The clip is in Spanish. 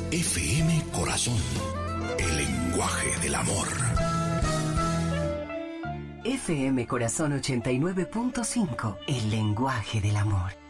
FM Corazón, el lenguaje del amor. FM Corazón 89.5, el lenguaje del amor.